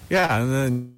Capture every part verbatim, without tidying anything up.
Yeah, and then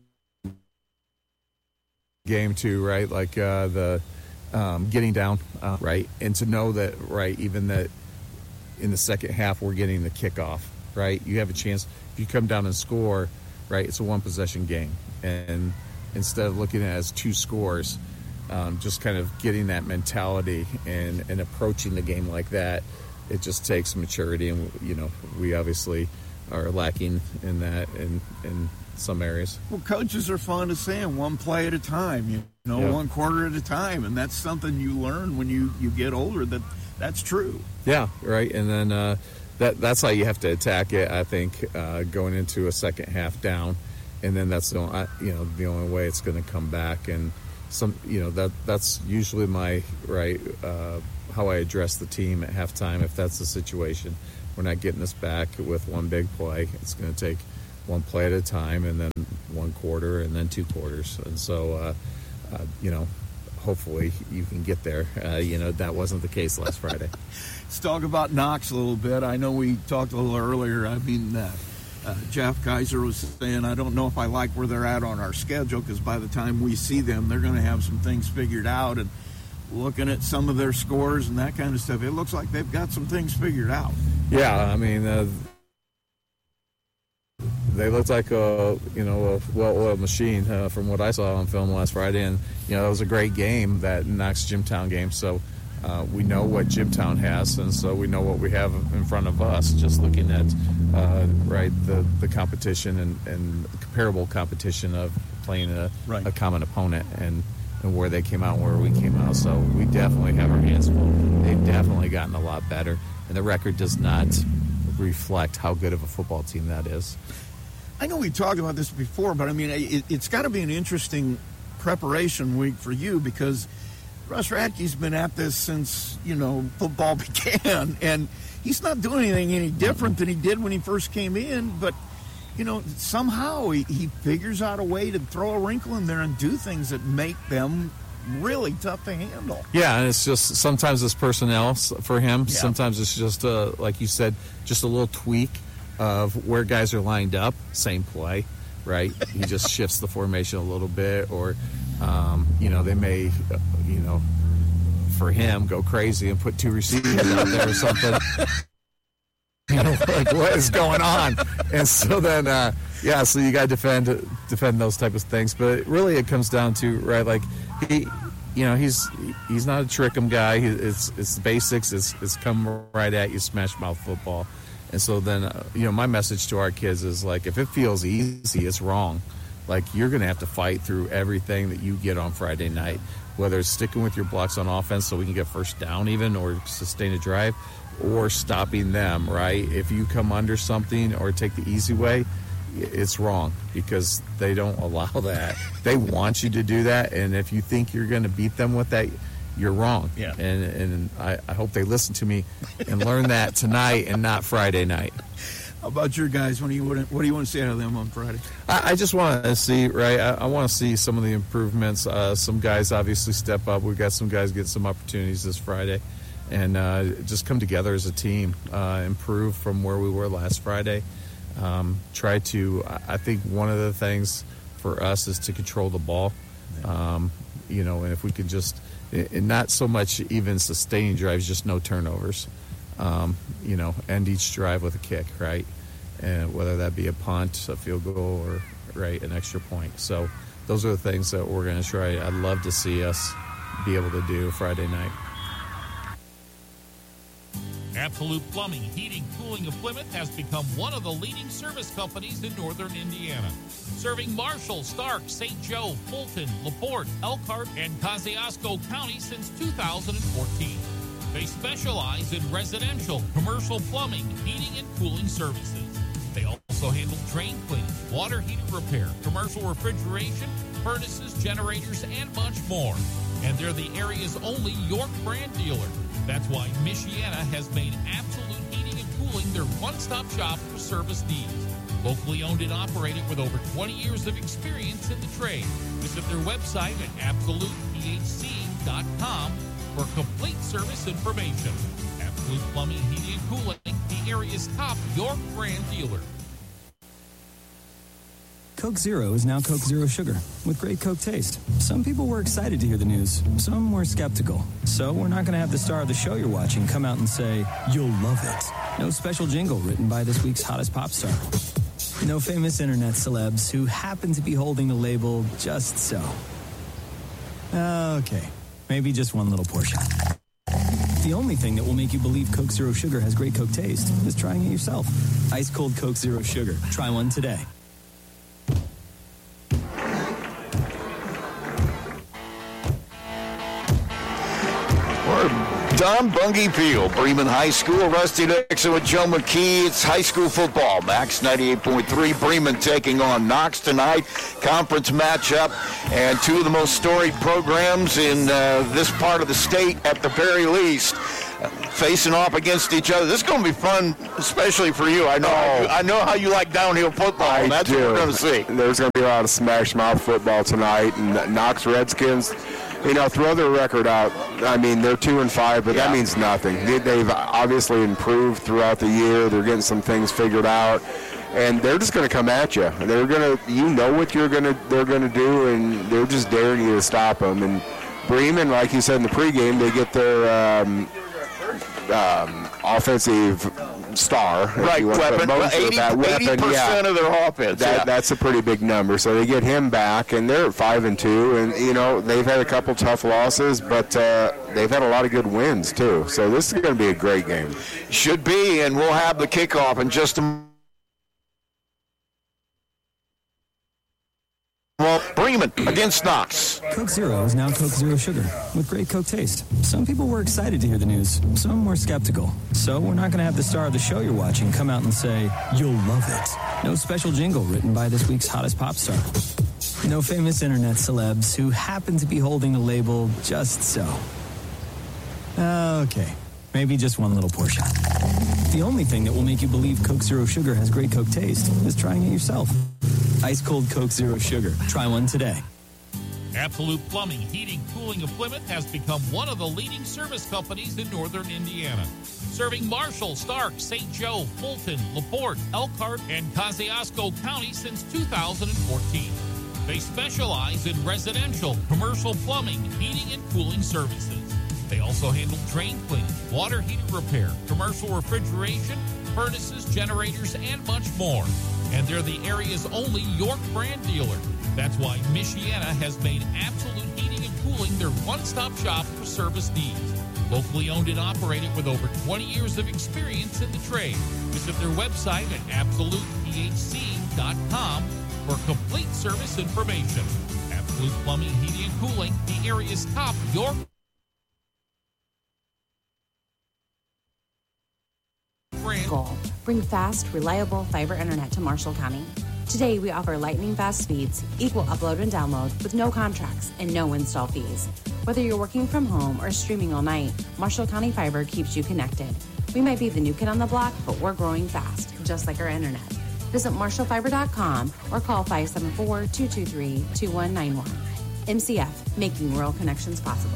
game two, right? Like uh, the um, getting down, uh, right? And to know that, right, even that in the second half we're getting the kickoff, right? You have a chance, if you come down and score, right, it's a one-possession game. And instead of looking at it as two scores, um, just kind of getting that mentality and, and approaching the game like that, it just takes maturity. And, you know, we obviously are lacking in that in, in some areas. Well, coaches are fond of saying one play at a time, you know, yeah. one quarter at a time. And that's something you learn when you, you get older, that that's true. Yeah, right. And then uh, that that's how you have to attack it, I think, uh, going into a second half down. And then that's the only, you know, the only way it's going to come back. And some, you know, that that's usually my right uh, how I address the team at halftime. If that's the situation, we're not getting this back with one big play. It's going to take one play at a time, and then one quarter, and then two quarters. And so, uh, uh, you know, hopefully you can get there. Uh, you know, that wasn't the case last Friday. Let's talk about Knox a little bit. I know we talked a little earlier. I mean. Uh, Uh, Jeff Kaiser was saying, I don't know if I like where they're at on our schedule, because by the time we see them, they're going to have some things figured out. And looking at some of their scores and that kind of stuff, it looks like they've got some things figured out. Yeah, I mean, uh, they looked like a, you know, a well-oiled machine uh, from what I saw on film last Friday. And, you know, that was a great game, that Knox Jimtown game. So uh, we know what Jimtown has, and so we know what we have in front of us, just looking at, uh, right, the, the competition and, and comparable competition of playing a, right. a common opponent and, and where they came out and where we came out. So we definitely have our hands full. They've definitely gotten a lot better, and the record does not reflect how good of a football team that is. I know we talked about this before, but I mean, it, it's got to be an interesting preparation week for you, because Russ Radke's been at this since, you know, football began, and he's not doing anything any different than he did when he first came in, but, you know, somehow he, he figures out a way to throw a wrinkle in there and do things that make them really tough to handle. Yeah, and it's just sometimes it's personnel for him. Yeah. Sometimes it's just, uh, like you said, just a little tweak of where guys are lined up, same play, right? He just shifts the formation a little bit, or, um, you know, they may, uh, you know, for him, go crazy and put two receivers out there or something. You know, like, what is going on? And so then, uh, yeah, so you got to defend defend those type of things. But really it comes down to, right, like, he, you know, he's he's not a trick 'em guy. He, it's it's the basics. It's, it's come right at you, smash mouth football. And so then, uh, you know, my message to our kids is, like, if it feels easy, it's wrong. Like, you're going to have to fight through everything that you get on Friday night, whether it's sticking with your blocks on offense so we can get first down even, or sustain a drive, or stopping them, right? If you come under something or take the easy way, it's wrong, because they don't allow that. They want you to do that, and if you think you're going to beat them with that, you're wrong. Yeah. And and I, I hope they listen to me and learn that tonight and not Friday night. How about your guys? What do you what do you want to see out of them on Friday? I, I just want to see, right, I, I want to see some of the improvements. Uh, some guys obviously step up. We've got some guys get some opportunities this Friday. And uh, just come together as a team, uh, improve from where we were last Friday. Um, try to, I think one of the things for us is to control the ball. Um, you know, and if we could just, and not so much even sustaining drives, just no turnovers. Um, you know, end each drive with a kick, right? And whether that be a punt, a field goal, or, right, an extra point. So those are the things that we're going to try. I'd love to see us be able to do Friday night. Absolute Plumbing, Heating, Cooling of Plymouth has become one of the leading service companies in northern Indiana. Serving Marshall, Stark, Saint Joe, Fulton, LaPorte, Elkhart, and Kosciuszko County since two thousand fourteen. They specialize in residential, commercial plumbing, heating, and cooling services. They also handle drain cleaning, water heater repair, commercial refrigeration, furnaces, generators, and much more. And they're the area's only York brand dealer. That's why Michiana has made Absolute Heating and Cooling their one-stop shop for service needs. Locally owned and operated with over twenty years of experience in the trade. Visit their website at absolute p h c dot com for complete service information. Absolute Plumbing, Heating, and Cooling, the area's top York brand dealer. Coke Zero is now Coke Zero Sugar with great Coke taste. Some people were excited to hear the news. Some were skeptical. So we're not going to have the star of the show you're watching come out and say, "You'll love it." No special jingle written by this week's hottest pop star. No famous internet celebs who happen to be holding the label just so. Okay, maybe just one little portion. The only thing that will make you believe Coke Zero Sugar has great Coke taste is trying it yourself. Ice cold Coke Zero Sugar. Try one today. Don Bungie Field, Bremen High School. Rusty Nixon with Joe McKee. It's high school football. Max ninety-eight point three. Bremen taking on Knox tonight. Conference matchup. And two of the most storied programs in uh, this part of the state, at the very least, uh, facing off against each other. This is going to be fun, especially for you. I know oh. I know how you like downhill football. I That's do. what we're going to see. There's going to be a lot of smash mouth football tonight. And Knox Redskins, you know, throw their record out. I mean, they're two and five, but yeah. that means nothing. They, they've obviously improved throughout the year. They're getting some things figured out, and they're just going to come at you. They're going to, you know what you're going to, they're going to do, and they're just daring you to stop them. And Bremen, like you said in the pregame, they get their um, um, offensive star, right? Weapon, eighty percent yeah, of their offense. That, yeah. That's a pretty big number. So they get him back, and they're at five and two. And you know they've had a couple tough losses, but uh, they've had a lot of good wins too. So this is going to be a great game. Should be, and we'll have the kickoff in just a moment. Well, Bremen against Knox. Coke Zero is now Coke Zero Sugar with great Coke taste. Some people were excited to hear the news. Some were skeptical. So we're not going to have the star of the show you're watching come out and say, "You'll love it." No special jingle written by this week's hottest pop star. No famous internet celebs who happen to be holding the label just so. Okay, maybe just one little portion. The only thing that will make you believe Coke Zero Sugar has great Coke taste is trying it yourself. Ice cold Coke Zero Sugar. Try one today. Absolute Plumbing, Heating, Cooling of Plymouth has become one of the leading service companies in northern Indiana. Serving Marshall, Stark, Saint Joe, Fulton, LaPorte, Elkhart, and Kosciuszko County since two thousand fourteen. They specialize in residential, commercial plumbing, heating, and cooling services. They also handle drain cleaning, water heater repair, commercial refrigeration, furnaces, generators, and much more. And they're the area's only York brand dealer. That's why Michiana has made Absolute Heating and Cooling their one-stop shop for service needs. Locally owned and operated with over twenty years of experience in the trade. Visit their website at absolute p h c dot com for complete service information. Absolute Plumbing, Heating, and Cooling, the area's top York brand. Goal. Bring fast, reliable fiber internet to Marshall County. Today, we offer lightning fast speeds, equal upload and download with no contracts and no install fees. Whether you're working from home or streaming all night, Marshall County Fiber keeps you connected. We might be the new kid on the block, but we're growing fast, just like our internet. Visit marshall fiber dot com or call five seven four, two two three, two one nine one. M C F, making rural connections possible.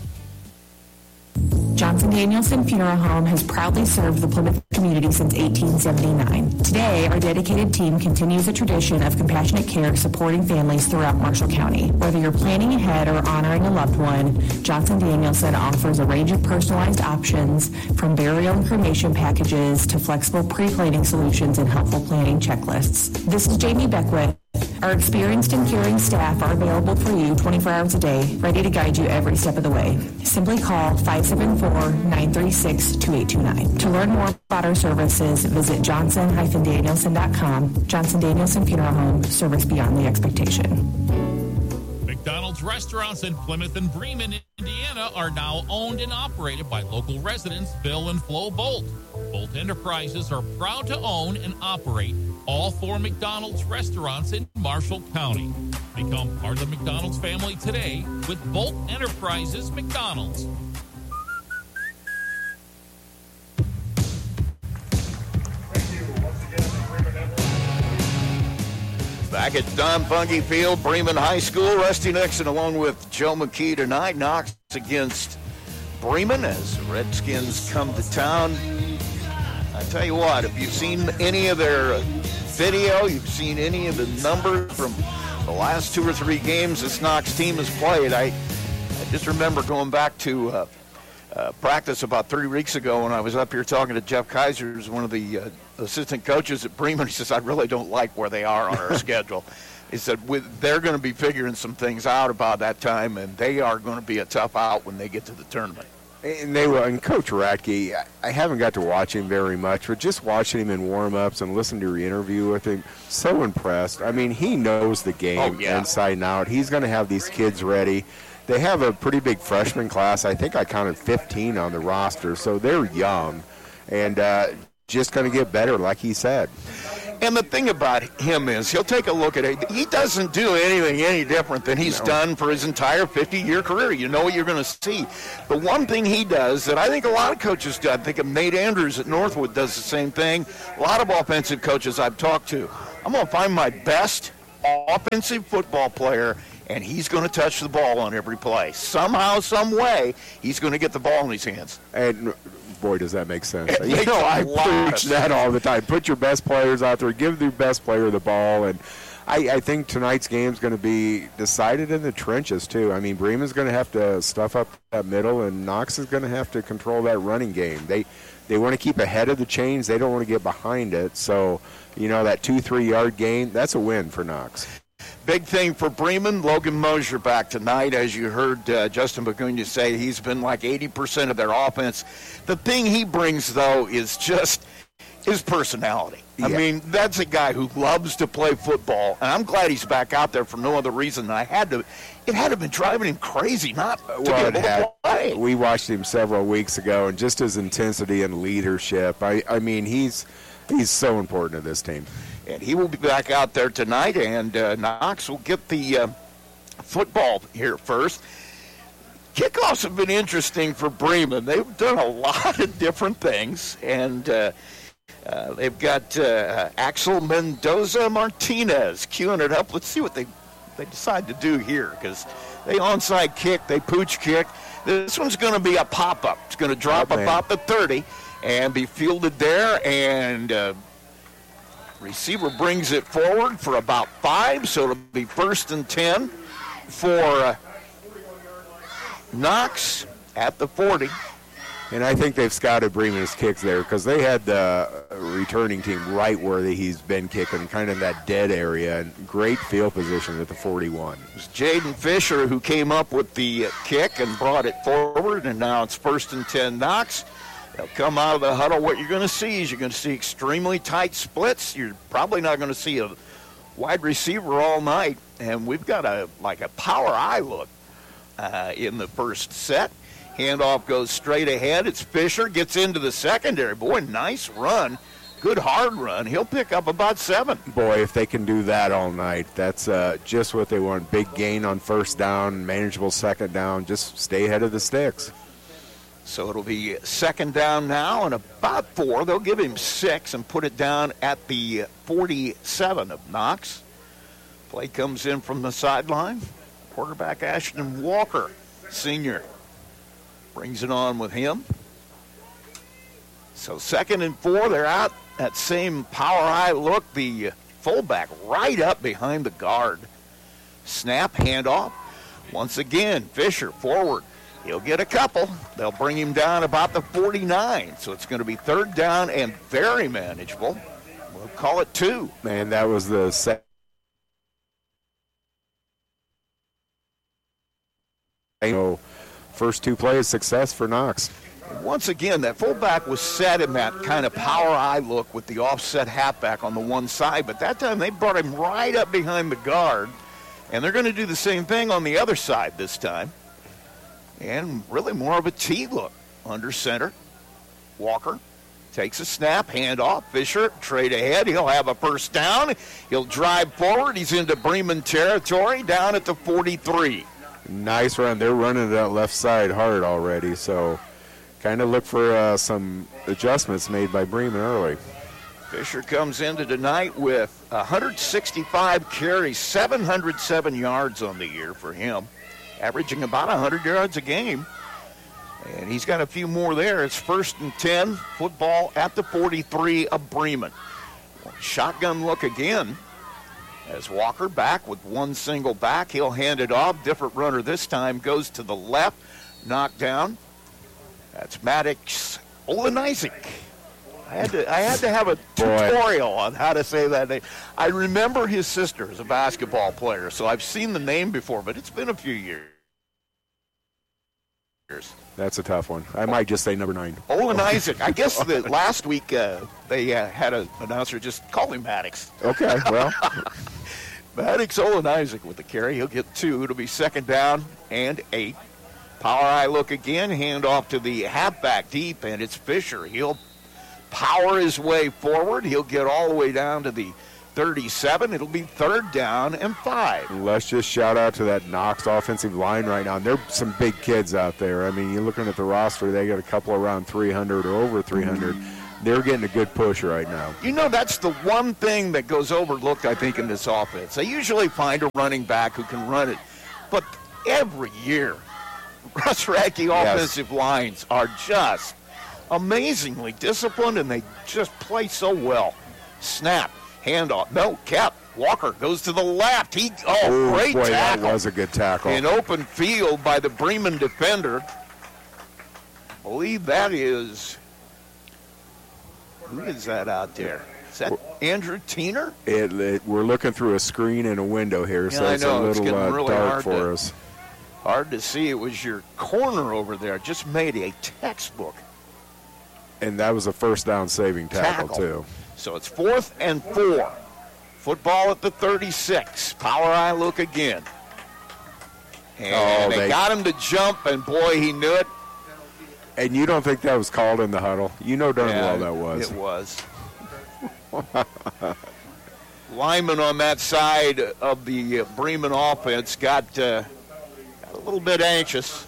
Johnson Danielson Funeral Home has proudly served the Plymouth community since eighteen seventy-nine. Today, our dedicated team continues a tradition of compassionate care supporting families throughout Marshall County. Whether you're planning ahead or honoring a loved one, Johnson Danielson offers a range of personalized options from burial and cremation packages to flexible pre-planning solutions and helpful planning checklists. This is Jamie Beckwith. Our experienced and caring staff are available for you twenty-four hours a day, ready to guide you every step of the way. Simply call five seven four, nine three six, two eight two nine. To learn more about our services, visit johnson dash danielson dot com. Johnson Danielson Funeral Home, service beyond the expectation. McDonald's restaurants in Plymouth and Bremen, Indiana are now owned and operated by local residents Bill and Flo Bolt. Bolt Enterprises are proud to own and operate all four McDonald's restaurants in Marshall County. Become part of the McDonald's family today with Bolt Enterprises McDonald's. Back at Don Bungie Field, Bremen High School. Rusty Nixon along with Joe McKee tonight. Knox against Bremen as the Redskins come to town. I tell you what, if you've seen any of their video, you've seen any of the numbers from the last two or three games this Knox team has played. I, I just remember going back to uh, uh, practice about three weeks ago when I was up here talking to Jeff Kaiser, who's one of the uh, assistant coaches at Bremen. He says, I really don't like where they are on our schedule. He said, with, they're going to be figuring some things out about that time, and they are going to be a tough out when they get to the tournament. And they were, and Coach Radke, I haven't got to watch him very much, but just watching him in warm-ups and listening to your interview with him, so impressed. I mean, he knows the game oh, yeah. inside and out. He's going to have these kids ready. They have a pretty big freshman class. I think I counted fifteen on the roster, so they're young and uh, just going to get better, like he said. And the thing about him is he'll take a look at it. He doesn't do anything any different than he's no. done for his entire fifty-year career. You know what you're going to see. The one thing he does that I think a lot of coaches do, I think of Nate Andrews at Northwood does the same thing. A lot of offensive coaches I've talked to, I'm going to find my best offensive football player, and he's going to touch the ball on every play. Somehow, some way, he's going to get the ball in his hands. And boy, does that make sense. It you know, I preach of that all the time. Put your best players out there. Give the best player the ball. And I, I think tonight's game is going to be decided in the trenches, too. I mean, Bremen's going to have to stuff up that middle, and Knox is going to have to control that running game. They they want to keep ahead of the chains. They don't want to get behind it. So, you know, that two, three-yard gain, that's a win for Knox. Big thing for Bremen, Logan Mosier back tonight. As you heard uh, Justin Bagunia say, he's been like eighty percent of their offense. The thing he brings, though, is just his personality. Yeah. I mean, that's a guy who loves to play football, and I'm glad he's back out there for no other reason than I had to. It had to have been driving him crazy not to well, be able had, to play. We watched him several weeks ago, and just his intensity and leadership. I, I mean, he's he's so important to this team. And he will be back out there tonight, and uh, Knox will get the uh, football here first. Kickoffs have been interesting for Bremen. They've done a lot of different things, and uh, uh, they've got uh, Axel Mendoza Martinez queuing it up. Let's see what they, they decide to do here, because they onside kick, they pooch kick. This one's going to be a pop-up. It's going to drop oh, about the thirty and be fielded there, and uh, receiver brings it forward for about five, so it'll be first and ten for uh, Knox at the forty. And I think they've scouted Bremen's kicks there because they had the returning team right where he's been kicking, kind of that dead area, and great field position at the forty-one. It was Jaden Fisher who came up with the kick and brought it forward, and now it's first and ten Knox. They'll come out of the huddle. What you're going to see is you're going to see extremely tight splits. You're probably not going to see a wide receiver all night. And we've got a like a power eye look uh, in the first set. Handoff goes straight ahead. It's Fisher, gets into the secondary. Boy, nice run. Good hard run. He'll pick up about seven. Boy, if they can do that all night, that's uh, just what they want. Big gain on first down, manageable second down. Just stay ahead of the sticks. So it'll be second down now and about four. They'll give him six and put it down at the forty-seven of Knox. Play comes in from the sideline. Quarterback Ashton Walker, senior, brings it on with him. So second and four, they're out. That same power eye look. The fullback right up behind the guard. Snap, handoff. Once again, Fisher forward. He'll get a couple. They'll bring him down about the forty-nine. So it's going to be third down and very manageable. We'll call it two. Man, that was the second. First two plays, success for Knox. Once again, that fullback was set in that kind of power eye look with the offset halfback on the one side. But that time they brought him right up behind the guard. And they're going to do the same thing on the other side this time. And really more of a T look under center. Walker takes a snap, handoff. Fisher, trade ahead. He'll have a first down. He'll drive forward. He's into Bremen territory down at the forty-three. Nice run. They're running that left side hard already. So kind of look for uh, some adjustments made by Bremen early. Fisher comes into tonight with one hundred sixty-five carries, seven hundred seven yards on the year for him, averaging about one hundred yards a game. And he's got a few more there. It's first and ten, football at the forty-three of Bremen. Shotgun look again as Walker back with one single back. He'll hand it off. Different runner this time. Goes to the left. Knocked down. That's Maddox Olenisik. I had to I had to have a tutorial on how to say that name. I remember his sister as a basketball player, so I've seen the name before, but it's been a few years. That's a tough one. I might just say number nine. Olenisik. I guess that last week uh, they uh, had an announcer just call him Maddox. Okay, well. Maddox Olenisik with the carry. He'll get two. It'll be second down and eight. Power eye look again. Hand off to the halfback deep, and it's Fisher. He'll power his way forward. He'll get all the way down to the thirty-seven. It'll be third down and five. Let's just shout out to that Knox offensive line right now. And there are some big kids out there. I mean, you're looking at the roster, they got a couple around three hundred or over three hundred. Mm-hmm. They're getting a good push right now. You know, that's the one thing that goes overlooked, I think, in this offense. They usually find a running back who can run it. But every year, Russ Radke offensive yes. lines are just amazingly disciplined, and they just play so well. Snap, handoff, no, kept. Walker goes to the left. He oh, Ooh, great boy, tackle. That was a good tackle. In open field by the Bremen defender. I believe that is, who is that out there? Is that Andrew Tiener? It, it, we're looking through a screen and a window here, yeah, so it's know, a little it's uh, really dark for to, us. Hard to see. It was your corner over there. Just made a textbook. And that was a first down saving tackle, tackle, too. So it's fourth and four. Football at the thirty-six. Power eye look again. And oh, they, they got him to jump, and boy, he knew it. And you don't think that was called in the huddle? You know darn yeah, well that was. It was. Lineman on that side of the Bremen offense got, uh, got a little bit anxious.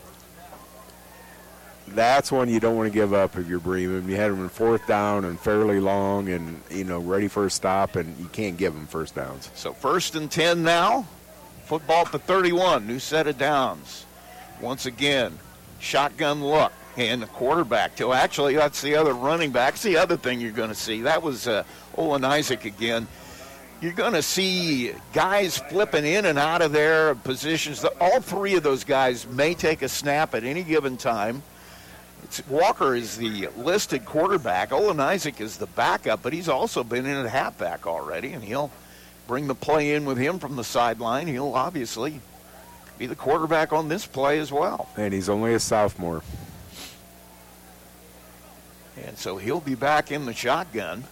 That's one you don't want to give up if you're Bremen. You had them in fourth down and fairly long and, you know, ready for a stop, and you can't give them first downs. So first and ten now. Football at the thirty-one. New set of downs. Once again, shotgun look. And the quarterback, too. Actually, that's the other running back. It's the other thing you're going to see. That was uh, Olenisik again. You're going to see guys flipping in and out of their positions. All three of those guys may take a snap at any given time. It's, Walker is the listed quarterback. Olenisik is the backup, but he's also been in at halfback already, and he'll bring the play in with him from the sideline. He'll obviously be the quarterback on this play as well. And he's only a sophomore. And so he'll be back in the shotgun.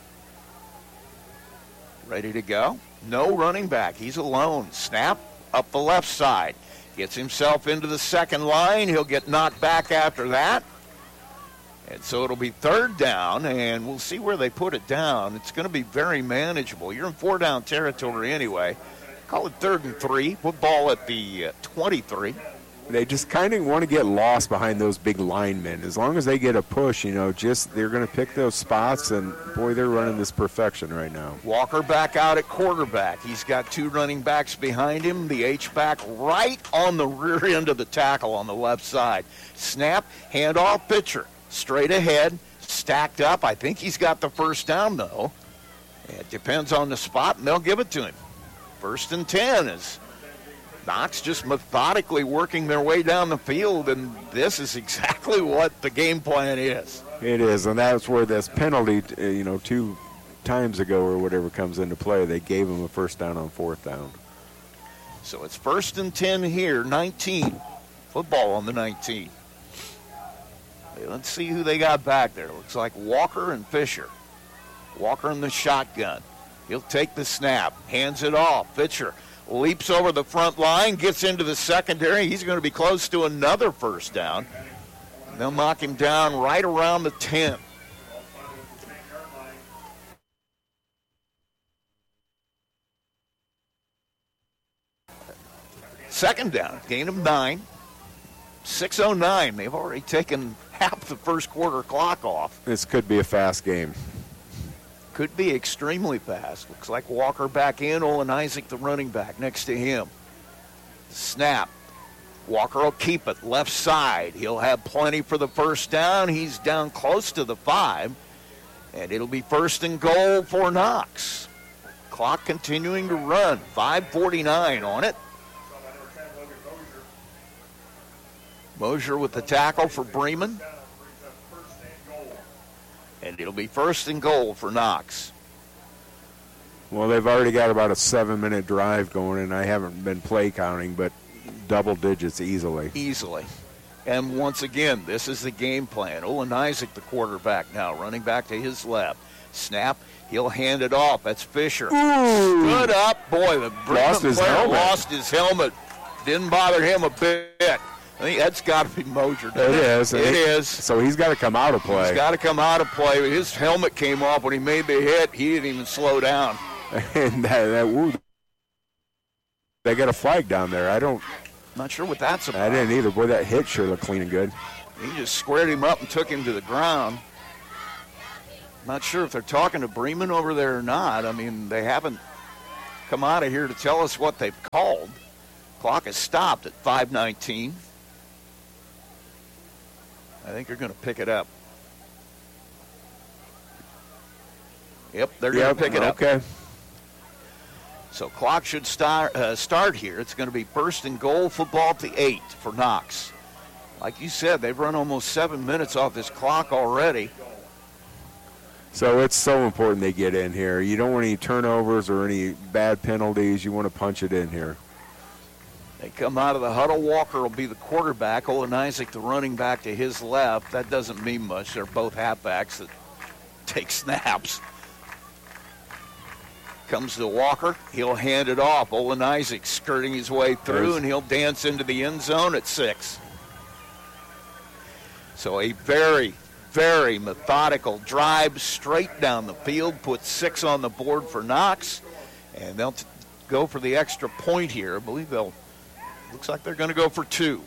Ready to go. No running back. He's alone. Snap up the left side. Gets himself into the second line. He'll get knocked back after that. And so it'll be third down, and we'll see where they put it down. It's going to be very manageable. You're in four-down territory anyway. Call it third and three. Football at the uh, twenty-three. They just kind of want to get lost behind those big linemen. As long as they get a push, you know, just they're going to pick those spots, and, boy, they're running this perfection right now. Walker back out at quarterback. He's got two running backs behind him. The H-back right on the rear end of the tackle on the left side. Snap, handoff, pitcher. Straight ahead, stacked up. I think he's got the first down, though. It depends on the spot, and they'll give it to him. First and ten is Knox just methodically working their way down the field, and this is exactly what the game plan is. It is, and that's where this penalty, you know, two times ago or whatever comes into play. They gave him a first down on fourth down. So it's first and ten here, nineteen. Football on the nineteen. Let's see who they got back there. Looks like Walker and Fisher. Walker in the shotgun. He'll take the snap, hands it off. Fisher leaps over the front line, gets into the secondary. He's going to be close to another first down. They'll knock him down right around the ten. Second down, gain of nine. six oh nine. They've already taken half the first quarter clock off. This could be a fast game. Could be extremely fast. Looks like Walker back in. Olenisik, the running back, next to him. Snap. Walker will keep it left side. He'll have plenty for the first down. He's down close to the five. And it'll be first and goal for Knox. Clock continuing to run. five forty-nine on it. Mosier with the tackle for Bremen. And it'll be first and goal for Knox. Well, they've already got about a seven-minute drive going, and I haven't been play counting, but double digits easily. Easily. And once again, this is the game plan. Olin Isaac, the quarterback now, running back to his left. Snap. He'll hand it off. That's Fisher. Ooh. Stood up. Boy, the lost his player helmet. lost his helmet. Didn't bother him a bit. I think that's got to be Mosier. It is. It he, is. So he's got to come out of play. He's got to come out of play. His helmet came off when he made the hit. He didn't even slow down. And that, that woo, they got a flag down there. I don't. Not sure what that's about. I didn't either. Boy, that hit sure looked clean and good. He just squared him up and took him to the ground. Not sure if they're talking to Bremen over there or not. I mean, they haven't come out of here to tell us what they've called. Clock is stopped at five nineteen. I think they're going to pick it up. Yep, they're going yep, to pick it okay. up. So clock should start, uh, start here. It's going to be first and goal, football at the eight for Knox. Like you said, they've run almost seven minutes off this clock already. So it's so important they get in here. You don't want any turnovers or any bad penalties. You want to punch it in here. They come out of the huddle. Walker will be the quarterback. Olin Isaac, the running back to his left. That doesn't mean much. They're both halfbacks that take snaps. Comes to Walker. He'll hand it off. Olin Isaac skirting his way through, and he'll dance into the end zone at six. So a very, very methodical drive straight down the field. Puts six on the board for Knox. And they'll t- go for the extra point here. I believe they'll, looks like they're going to go for two.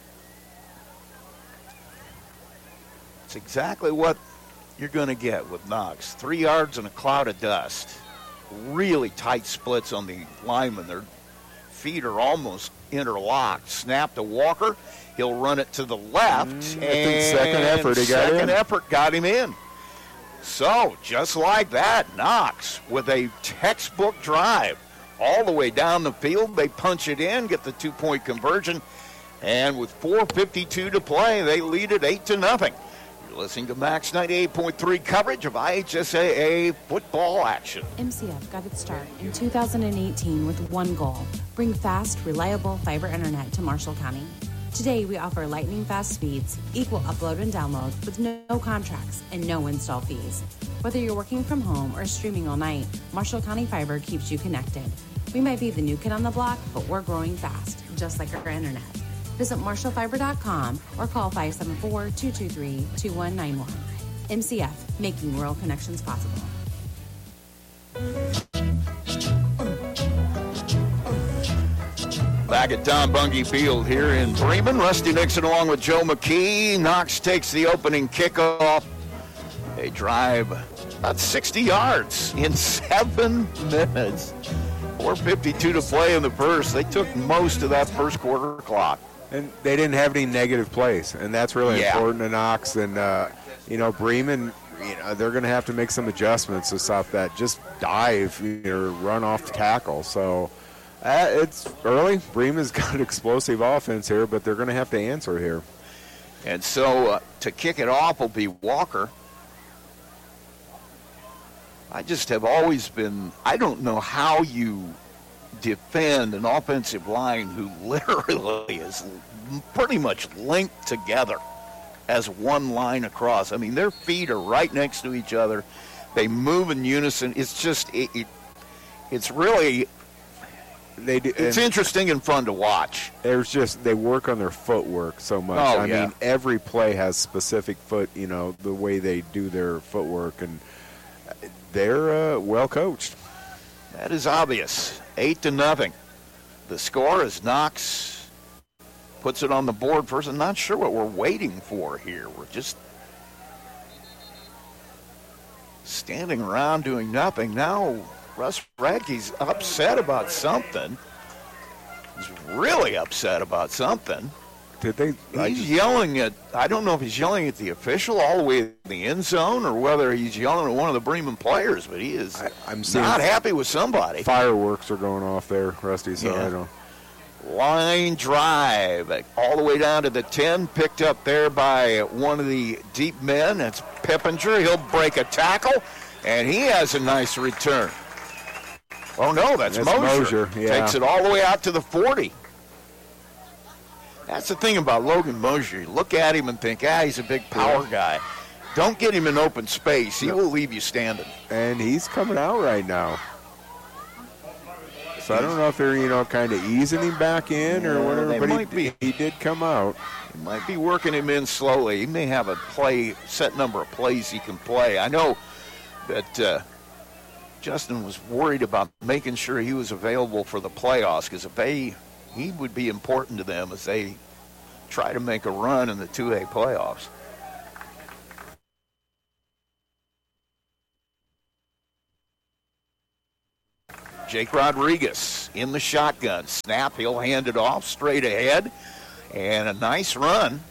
It's exactly what you're going to get with Knox. Three yards and a cloud of dust. Really tight splits on the linemen. Their feet are almost interlocked. Snap to Walker. He'll run it to the left. Mm, and second effort, he got second in. effort got him in. So, just like that, Knox with a textbook drive. All the way down the field, they punch it in, get the two-point conversion. And with four fifty-two to play, they lead it eight to nothing. You're listening to Max ninety-eight point three coverage of I H S A A football action. M C F got its start in two thousand eighteen with one goal: bring fast, reliable fiber internet to Marshall County. Today, we offer lightning-fast speeds, equal upload and download with no contracts and no install fees. Whether you're working from home or streaming all night, Marshall County Fiber keeps you connected. We might be the new kid on the block, but we're growing fast, just like our internet. Visit marshall fiber dot com or call five seven four, two two three, two one nine one. M C F, making rural connections possible. Back at Tom Bungie Field here in Bremen. Rusty Nixon along with Joe McKee. Knox takes the opening kickoff. They drive about sixty yards in seven minutes. four fifty-two to play in the first. They took most of that first quarter clock. And they didn't have any negative plays, and that's really Yeah. important to Knox. And, uh, you know, Bremen, you know, they're going to have to make some adjustments to stop that. Just dive or run off the tackle. So uh, it's early. Bremen's got an explosive offense here, but they're going to have to answer here. And so uh, to kick it off will be Walker. I just have always been, I don't know how you defend an offensive line who literally is pretty much linked together as one line across. I mean, their feet are right next to each other. They move in unison. It's just, it, it it's really, They do, it's and interesting and fun to watch. There's just, they work on their footwork so much. Oh, I yeah. mean, every play has specific foot, you know, the way they do their footwork, and they're uh, well coached. That is obvious. Eight to nothing. The score is Knox puts it on the board first. I'm not sure what we're waiting for here. We're just standing around doing nothing. Now Russ Radke's upset about something. He's really upset about something. Did they? He's just, yelling at, I don't know if he's yelling at the official all the way in the end zone or whether he's yelling at one of the Bremen players, but he is I, I'm not happy with somebody. Fireworks are going off there, Rusty, so Yeah. I don't. Line drive all the way down to the ten, picked up there by one of the deep men. That's Pippinger. He'll break a tackle, and he has a nice return. Oh, no, that's, That's Mosier. Mosier, yeah. Takes it all the way out to the forty. That's the thing about Logan Mosier. You look at him and think, ah, he's a big power guy. Don't get him in open space. He will leave you standing. And he's coming out right now. So I don't know if they're, you know, kind of easing him back in or Yeah, whatever, they but might he, be. he did come out. He might be working him in slowly. He may have a play, set number of plays he can play. I know that uh, Justin was worried about making sure he was available for the playoffs because if they, he would be important to them as they try to make a run in the two A playoffs. Jake Rodriguez in the shotgun. Snap, he'll hand it off straight ahead. And a nice run.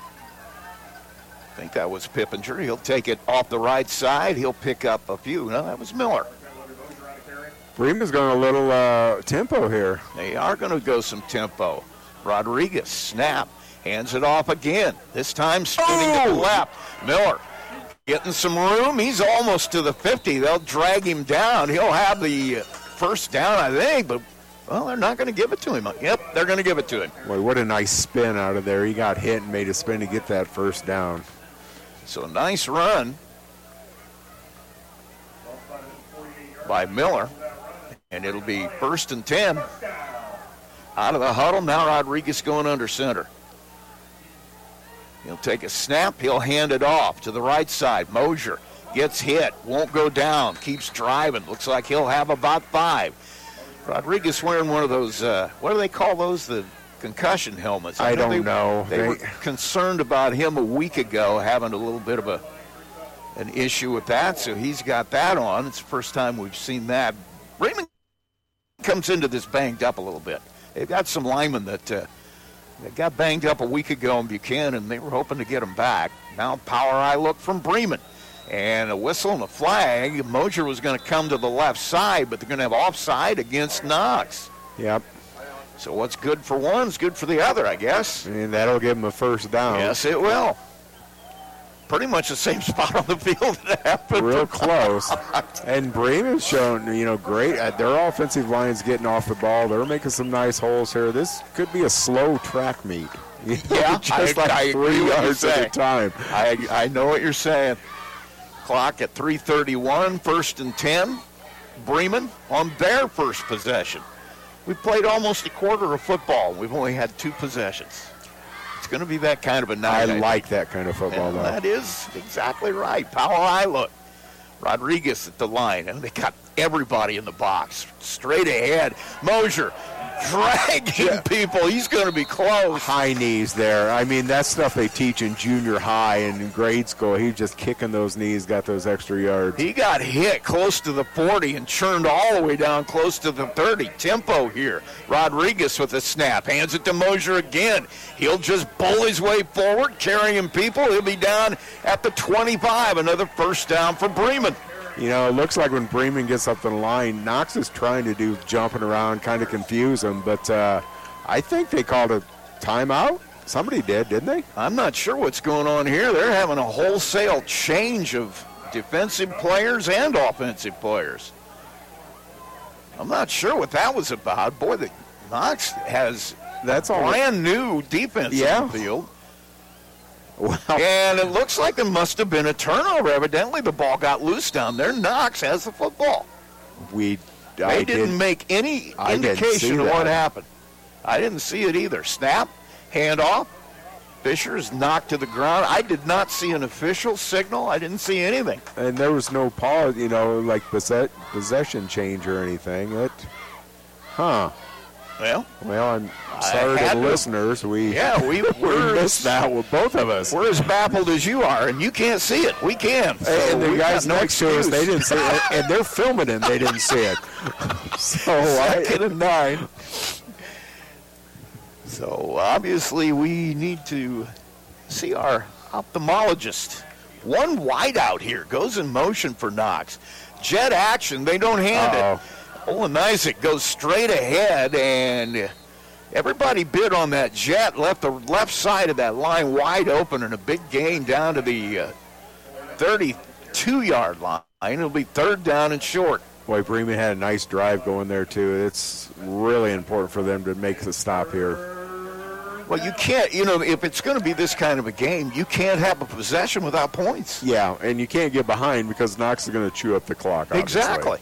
I think that was Pippinger. He'll take it off the right side. He'll pick up a few. No, that was Miller. Bremen's going a little uh, tempo here. They are going to go some tempo. Rodriguez, snap, hands it off again. This time spinning to the left. Miller getting some room. He's almost to the fifty. They'll drag him down. He'll have the first down, I think, but, well, they're not going to give it to him. Yep, they're going to give it to him. Boy, what a nice spin out of there. He got hit and made a spin to get that first down. So nice run by Miller, and it'll be first and ten. Out of the huddle, now Rodriguez going under center. He'll take a snap, he'll hand it off to the right side. Mosier gets hit, won't go down, keeps driving. Looks like he'll have about five. Rodriguez wearing one of those, uh, what do they call those, the concussion helmets? I know don't they, know. They, They- were concerned about him a week ago having a little bit of a an issue with that, so he's got that on. It's the first time we've seen that. Bremen comes into this banged up a little bit. They've got some linemen that uh, that got banged up a week ago in Buchanan. They were hoping to get them back. Now power eye look from Bremen. And a whistle and a flag. Mosier was going to come to the left side, but they're going to have offside against Knox. Yep. So what's good for one is good for the other, I guess. And that'll give him a first down. Yes, it will. Pretty much the same spot on the field that happened. Real close. And Bremen's shown, you know, great. Uh, their offensive line's getting off the ball. They're making some nice holes here. This could be a slow track meet. You know, Yeah, just I- like I agree three with you yards at saying. a time. I, I know what you're saying. Clock at three thirty-one, first and ten. Bremen on their first possession. We played almost a quarter of football. We've only had two possessions. It's going to be that kind of a night. I think. like that kind of football, And though. that is exactly right. Power eye look. Rodriguez at the line, and they got everybody in the box. Straight ahead. Mosier dragging Yeah. people. He's going to be close. High knees there. I mean, that's stuff they teach in junior high and in grade school. He's just kicking those knees, got those extra yards. He got hit close to the forty and churned all the way down close to the thirty. Tempo here. Rodriguez with a snap. Hands it to Mosier again. He'll just bull his way forward, carrying people. He'll be down at the twenty-five. Another first down for Bremen. You know, it looks like when Bremen gets up the line, Knox is trying to do jumping around, kind of confuse him. But uh, I think they called a timeout. Somebody did, didn't they? I'm not sure what's going on here. They're having a wholesale change of defensive players and offensive players. I'm not sure what that was about. Boy, the Knox has That's all. brand new defense Yeah. on the field. Well, And it looks like there must have been a turnover. Evidently, the ball got loose down there. Knox has the football. we. They I didn't did, make any I didn't see indication of that. what happened. I didn't see it either. Snap, handoff. Fisher is knocked to the ground. I did not see an official signal. I didn't see anything. and there was no pause, you know, like posses- possession change or anything. It, huh? Well, Well, I'm I sorry to had the to- listeners. We yeah, we, we we're, missed that with both of us. we're as baffled as you are, and you can't see it. We can. So and the we've guys got no next to us, excuse. they didn't see it, and they're filming it, and they didn't see it. So I, Second and nine. So obviously we need to see our ophthalmologist. One wide out here goes in motion for Knox. Jet action, they don't hand Uh-oh. it. Olin Isaac goes straight ahead, and everybody bid on that jet, left the left side of that line wide open, and a big gain down to the uh, thirty-two-yard line. It'll be third down and short. Boy, Bremen had a nice drive going there, too. It's really important for them to make the stop here. Well, you can't, you know, if it's going to be this kind of a game, you can't have a possession without points. Yeah, and you can't get behind because Knox is going to chew up the clock, obviously. Exactly.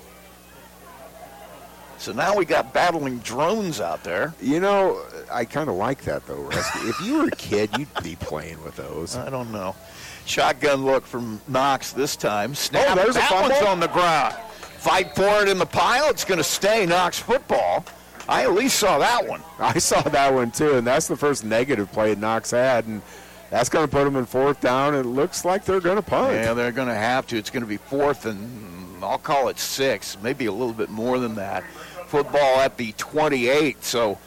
So now we got battling drones out there. You know, I kind of like that, though, Rusty. If you were a kid, you'd be playing with those. I don't know. Shotgun look from Knox this time. Snap. Oh, there's that a fumble. One's on the ground. Fight for it in the pile. It's going to stay Knox football. I at least saw that one. I saw that one, too, and that's the first negative play Knox had, and that's going to put them in fourth down. It looks like they're going to punt. Yeah, they're going to have to. It's going to be fourth, and I'll call it six, maybe a little bit more than that. Football at the twenty-eight, so